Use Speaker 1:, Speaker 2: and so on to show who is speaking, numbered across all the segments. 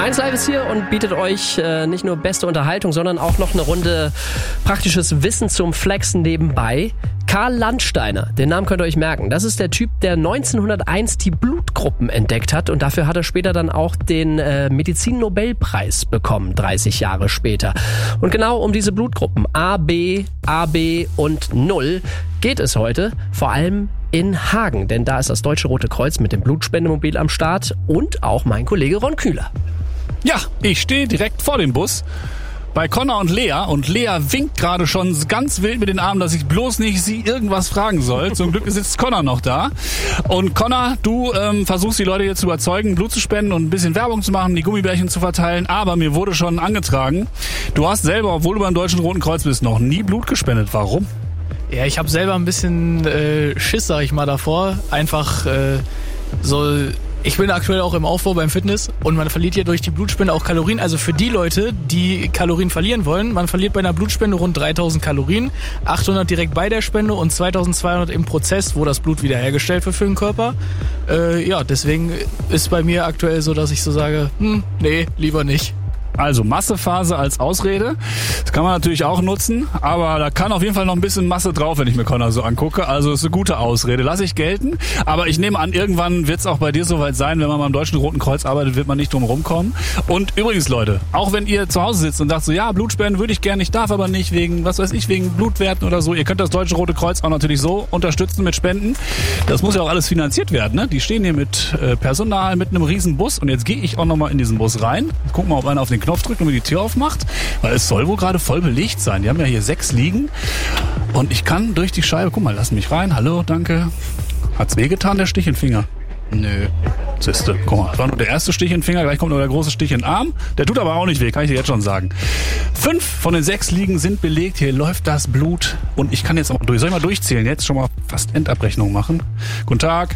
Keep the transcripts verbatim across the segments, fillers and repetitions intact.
Speaker 1: eins Live ist hier und bietet euch äh, nicht nur beste Unterhaltung, sondern auch noch eine Runde praktisches Wissen zum Flexen nebenbei. Karl Landsteiner, den Namen könnt ihr euch merken. Das ist der Typ, der neunzehnhunderteins die Blutgruppen entdeckt hat und dafür hat er später dann auch den äh, Medizin-Nobelpreis bekommen, dreißig Jahre später. Und genau um diese Blutgruppen A, B, A B und null geht es heute, vor allem in Hagen, denn da ist das Deutsche Rote Kreuz mit dem Blutspendemobil am Start und auch mein Kollege Ron Kühler.
Speaker 2: Ja, ich stehe direkt vor dem Bus bei Connor und Lea und Lea winkt gerade schon ganz wild mit den Armen, dass ich bloß nicht sie irgendwas fragen soll. Zum Glück sitzt Connor noch da. Und Connor, du ähm, versuchst die Leute hier zu überzeugen, Blut zu spenden und ein bisschen Werbung zu machen, die Gummibärchen zu verteilen. Aber mir wurde schon angetragen, du hast selber, obwohl du beim Deutschen Roten Kreuz bist, noch nie Blut gespendet. Warum?
Speaker 3: Ja, ich habe selber ein bisschen äh, Schiss, sag ich mal, davor. Einfach äh, so... Ich bin aktuell auch im Aufbau beim Fitness und man verliert ja durch die Blutspende auch Kalorien. Also für die Leute, die Kalorien verlieren wollen, man verliert bei einer Blutspende rund dreitausend Kalorien, achthundert direkt bei der Spende und zweitausendzweihundert im Prozess, wo das Blut wiederhergestellt wird für den Körper. Äh, ja, deswegen ist bei mir aktuell so, dass ich so sage, hm, nee, lieber nicht.
Speaker 2: Also Massephase als Ausrede, das kann man natürlich auch nutzen, aber da kann auf jeden Fall noch ein bisschen Masse drauf, wenn ich mir Connor so angucke. Also ist eine gute Ausrede, lasse ich gelten. Aber ich nehme an, irgendwann wird es auch bei dir soweit sein, wenn man beim Deutschen Roten Kreuz arbeitet, wird man nicht drum rumkommen. Und übrigens Leute, auch wenn ihr zu Hause sitzt und sagt so, ja, Blutspenden würde ich gerne, ich darf aber nicht wegen, was weiß ich, wegen Blutwerten oder so. Ihr könnt das Deutsche Rote Kreuz auch natürlich so unterstützen mit Spenden. Das muss ja auch alles finanziert werden, ne? Die stehen hier mit äh, Personal, mit einem riesen Bus und jetzt gehe ich auch nochmal in diesen Bus rein. Guck mal, ob einer auf den Knopf drückt und mir die Tür aufmacht, weil es soll wohl gerade voll belegt sein. Die haben ja hier sechs liegen und ich kann durch die Scheibe, guck mal, lass mich rein, hallo, danke. Hat's wehgetan, der Stich in den Finger? Nö. Siehste, guck mal, das war nur der erste Stich in den Finger, gleich kommt noch der große Stich in den Arm. Der tut aber auch nicht weh, kann ich dir jetzt schon sagen. Fünf von den sechs Liegen sind belegt, hier läuft das Blut und ich kann jetzt auch durch. Soll ich mal durchzählen? Jetzt schon mal fast Endabrechnung machen. Guten Tag.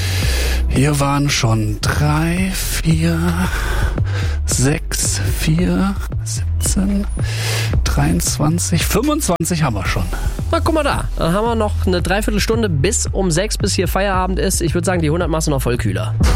Speaker 2: Hier waren schon drei, vier, sechs, vier, siebzehn, dreiundzwanzig, fünfundzwanzig haben wir schon.
Speaker 1: Na, guck mal da. Dann haben wir noch eine Dreiviertelstunde bis um sechs, bis hier Feierabend ist. Ich würde sagen, die hundert machst du noch voll Kühler.